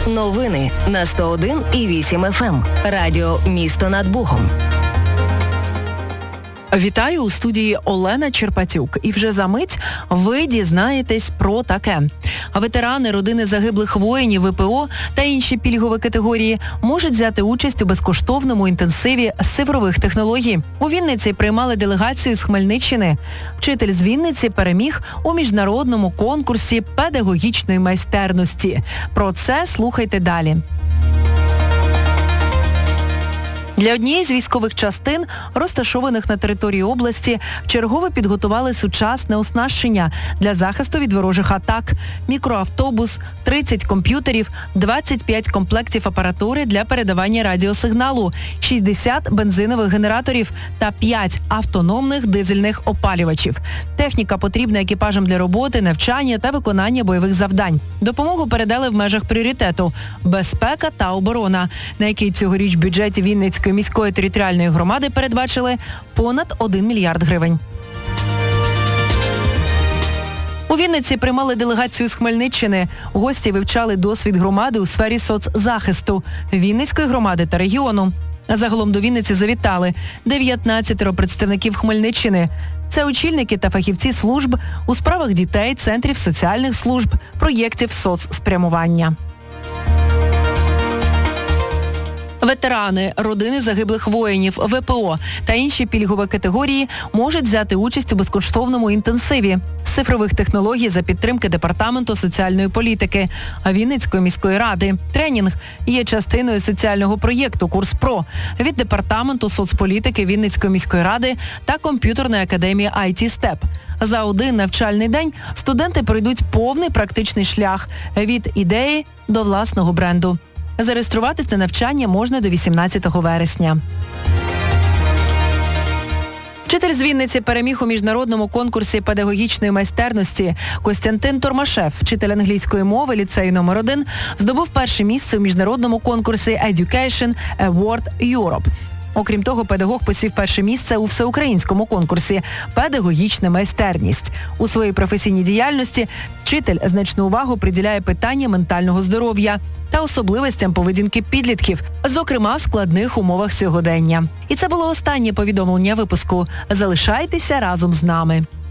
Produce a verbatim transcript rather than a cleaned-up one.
Новини на сто один і вісім еф ем. Радіо «Місто над Богом». Вітаю, у студії Олена Черпатюк. І вже за мить ви дізнаєтесь про таке. Ветерани, родини загиблих воїнів, ве пе о та інші пільгові категорії можуть взяти участь у безкоштовному інтенсиві з цифрових технологій. У Вінниці приймали делегацію з Хмельниччини. Вчитель з Вінниці переміг у міжнародному конкурсі педагогічної майстерності. Про це слухайте далі. Для однієї з військових частин, розташованих на території області, вчергове підготували сучасне оснащення для захисту від ворожих атак. Мікроавтобус, тридцять комп'ютерів, двадцять п'ять комплектів апаратури для передавання радіосигналу, шістдесят бензинових генераторів та п'ять автономних дизельних опалювачів. Техніка потрібна екіпажам для роботи, навчання та виконання бойових завдань. Допомогу передали в межах пріоритету – безпека та оборона, на який цьогоріч в бюджеті Вінницької міської територіальної громади передбачили понад один мільярд гривень. У Вінниці приймали делегацію з Хмельниччини. Гості вивчали досвід громади у сфері соцзахисту Вінницької громади та регіону. Загалом до Вінниці завітали дев'ятнадцять представників Хмельниччини. Це очільники та фахівці служб у справах дітей, центрів соціальних служб, проєктів соцспрямування. Ветерани, родини загиблих воїнів, ве пе о та інші пільгові категорії можуть взяти участь у безкоштовному інтенсиві з цифрових технологій за підтримки Департаменту соціальної політики Вінницької міської ради. Тренінг є частиною соціального проєкту «Курс-Про» від Департаменту соцполітики Вінницької міської ради та комп'ютерної академії ай ті степ. За один навчальний день студенти пройдуть повний практичний шлях від ідеї до власного бренду. Зареєструватись на навчання можна до вісімнадцятого вересня. Вчитель з Вінниці переміг у міжнародному конкурсі педагогічної майстерності. Костянтин Тормашев, вчитель англійської мови ліцею номер один, здобув перше місце у міжнародному конкурсі Education Award Europe. Окрім того, педагог посів перше місце у всеукраїнському конкурсі «Педагогічна майстерність». У своїй професійній діяльності вчитель значну увагу приділяє питанням ментального здоров'я та особливостям поведінки підлітків, зокрема в складних умовах сьогодення. І це було останнє повідомлення випуску. Залишайтеся разом з нами.